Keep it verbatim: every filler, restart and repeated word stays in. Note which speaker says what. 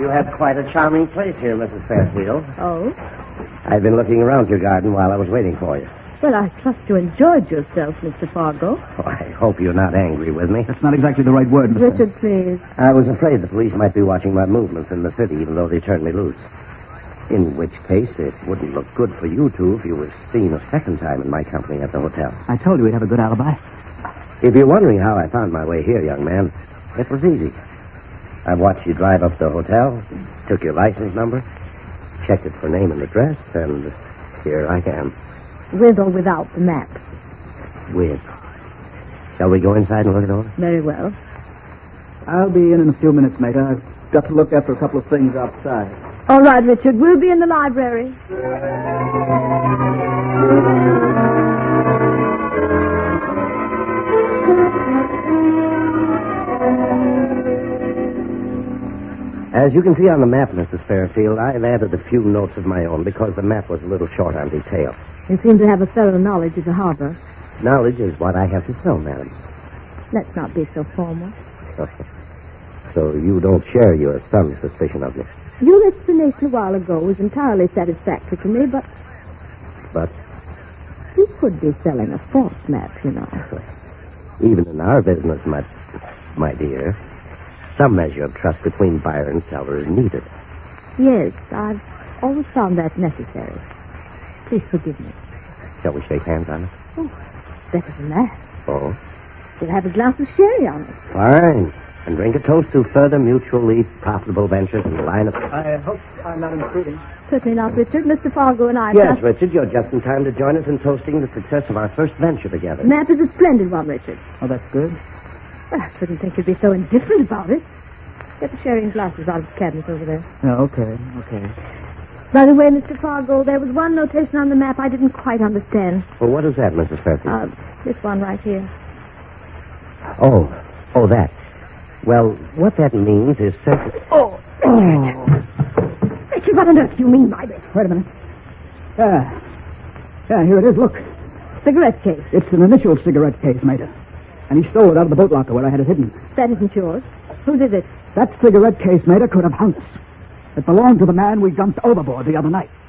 Speaker 1: You have quite a charming place here, Missus Fairfield.
Speaker 2: Oh?
Speaker 1: I've been looking around your garden while I was waiting for you.
Speaker 2: Well, I trust you enjoyed yourself, Mister Fargo.
Speaker 1: Oh, I hope you're not angry with me.
Speaker 3: That's not exactly the right word, Mister
Speaker 2: Richard, please.
Speaker 1: I was afraid the police might be watching my movements in the city, even though they turned me loose. In which case, it wouldn't look good for you two if you were seen a second time in my company at the hotel.
Speaker 3: I told you we'd have a good alibi.
Speaker 1: If you're wondering how I found my way here, young man, it was easy. I watched you drive up to the hotel, took your license number, checked it for name and address, and here I am.
Speaker 2: With or without the map?
Speaker 1: With. Shall we go inside and look it over?
Speaker 2: Very well.
Speaker 3: I'll be in in a few minutes, mate. I've got to look after a couple of things outside.
Speaker 2: All right, Richard. We'll be in the library.
Speaker 1: As you can see on the map, Missus Fairfield, I've added a few notes of my own because the map was a little short on detail.
Speaker 2: You seem to have a thorough knowledge of the harbor.
Speaker 1: Knowledge is what I have to tell, madam.
Speaker 2: Let's not be so formal.
Speaker 1: So you don't share your son's suspicion of me?
Speaker 2: Your explanation a while ago was entirely satisfactory to me, but...
Speaker 1: But?
Speaker 2: You could be selling a false map, you know.
Speaker 1: Even in our business, my, my dear, some measure of trust between buyer and seller is needed.
Speaker 2: Yes, I've always found that necessary. Please forgive me.
Speaker 1: Shall we shake hands on it?
Speaker 2: Oh, better than that.
Speaker 1: Oh?
Speaker 2: We'll have a glass of sherry on it.
Speaker 1: Fine. And drink a toast to further mutually profitable ventures in the line of...
Speaker 3: I hope I'm not intruding.
Speaker 2: Certainly not, Richard. Mister Fargo and I...
Speaker 1: Yes,
Speaker 2: just...
Speaker 1: Richard, you're just in time to join us in toasting the success of our first venture together.
Speaker 2: The map is a splendid one, Richard.
Speaker 3: Oh, that's good.
Speaker 2: Well, I shouldn't think you'd be so indifferent about it. Get the sherry and glasses out of the cabinet over there.
Speaker 3: Yeah, okay, okay.
Speaker 2: By the way, Mister Fargo, there was one notation on the map I didn't quite understand.
Speaker 1: Well, what is that, Missus Fairfield?
Speaker 2: Uh, this one right here.
Speaker 1: Oh, oh, that. Well, what that means is certainly...
Speaker 2: Oh, oh. Richard, what on earth do you mean by this?
Speaker 3: Wait a minute. Yeah. Yeah, here it is, look.
Speaker 2: Cigarette case.
Speaker 3: It's an initial cigarette case, mate. And he stole it out of the boat locker where I had it hidden.
Speaker 2: That isn't yours. Whose is it?
Speaker 3: That cigarette case, mate, could have hung us. It belonged to the man we dumped overboard the other night.